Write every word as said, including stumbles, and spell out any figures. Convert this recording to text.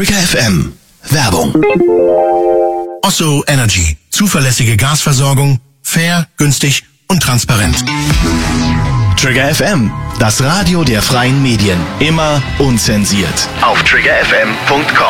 Trigger F M. Werbung. Osso Energy. Zuverlässige Gasversorgung. Fair, günstig und transparent. Trigger F M. Das Radio der freien Medien. Immer unzensiert. Auf trigger f m punkt com.